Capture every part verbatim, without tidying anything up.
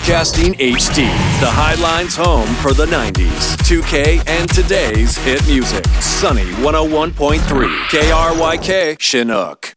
Broadcasting H D, the Highlines home for the nineties, two K, and today's hit music. Sunny one oh one point three, K R Y K, Chinook.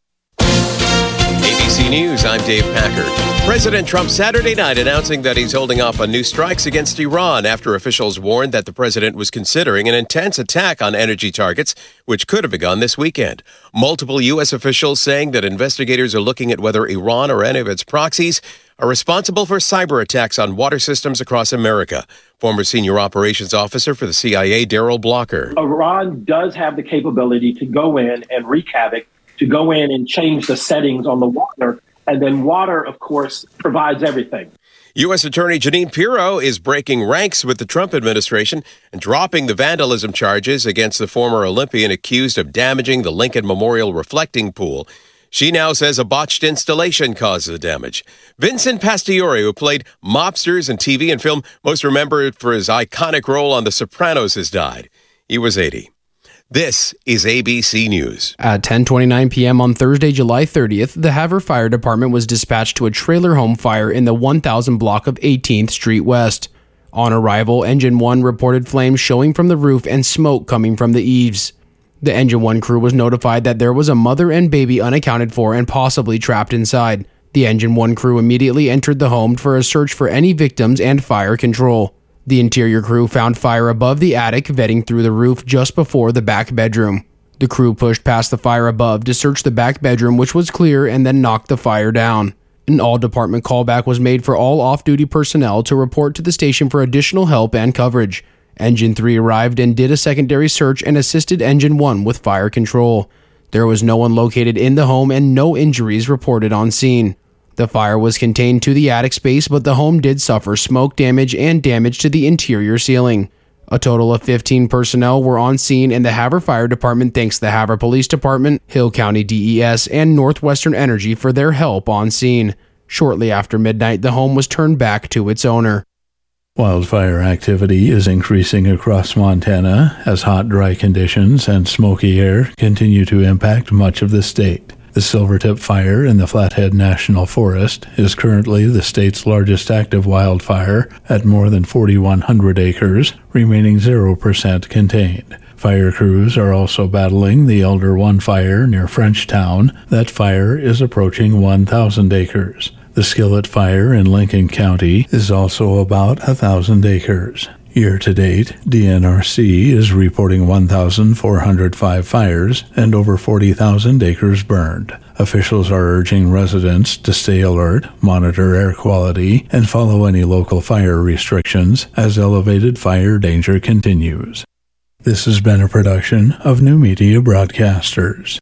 A B C News, I'm Dave Packard. President Trump Saturday night announcing that he's holding off on new strikes against Iran after officials warned that the president was considering an intense attack on energy targets, which could have begun this weekend. Multiple U S officials saying that investigators are looking at whether Iran or any of its proxies are responsible for cyber attacks on water systems across America. Former senior operations officer for the C I A, Daryl Blocker. Iran does have the capability to go in and wreak havoc, to go in and change the settings on the water. And then water, of course, provides everything. U S Attorney Jeanine Pirro is breaking ranks with the Trump administration and dropping the vandalism charges against the former Olympian accused of damaging the Lincoln Memorial reflecting pool. She now says a botched installation caused the damage. Vincent Pastore, who played mobsters in T V and film, most remembered for his iconic role on The Sopranos, has died. He was eighty. This is A B C News. At ten twenty-nine p.m. on Thursday, July thirtieth, the Havre Fire Department was dispatched to a trailer home fire in the one thousand block of eighteenth Street West. On arrival, Engine one reported flames showing from the roof and smoke coming from the eaves. The Engine one crew was notified that there was a mother and baby unaccounted for and possibly trapped inside. The Engine one crew immediately entered the home for a search for any victims and fire control. The interior crew found fire above the attic, vetting through the roof just before the back bedroom. The crew pushed past the fire above to search the back bedroom, which was clear, and then knocked the fire down. An all-department callback was made for all off-duty personnel to report to the station for additional help and coverage. Engine three arrived and did a secondary search and assisted Engine one with fire control. There was no one located in the home and no injuries reported on scene. The fire was contained to the attic space, but the home did suffer smoke damage and damage to the interior ceiling. A total of fifteen personnel were on scene, and the Havre Fire Department thanks the Havre Police Department, Hill County D E S, and Northwestern Energy for their help on scene. Shortly after midnight, the home was turned back to its owner. Wildfire activity is increasing across Montana as hot, dry conditions and smoky air continue to impact much of the state. The Silvertip Fire in the Flathead National Forest is currently the state's largest active wildfire at more than forty-one hundred acres, remaining zero percent contained. Fire crews are also battling the Elder one fire near Frenchtown. That fire is approaching one thousand acres. The Skillet Fire in Lincoln County is also about one thousand acres. Year-to-date, D N R C is reporting one thousand four hundred five fires and over forty thousand acres burned. Officials are urging residents to stay alert, monitor air quality, and follow any local fire restrictions as elevated fire danger continues. This has been a production of New Media Broadcasters.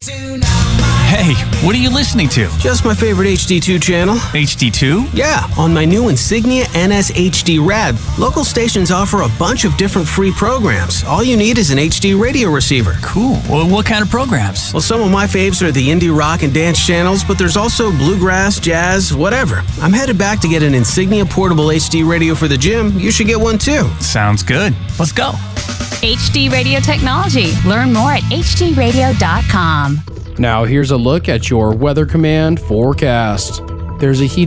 Hey, what are you listening to? Just my favorite H D two channel. H D two? Yeah, on my new Insignia N S H D Rad. Local stations offer a bunch of different free programs. All you need is an H D radio receiver. Cool. Well, what kind of programs? Well, some of my faves are the indie rock and dance channels, but there's also bluegrass, jazz, whatever. I'm headed back to get an Insignia portable H D radio for the gym. You should get one too. Sounds good. Let's go. H D Radio Technology. Learn more at h d radio dot com. Now here's a look at your Weather Command forecast. There's a heat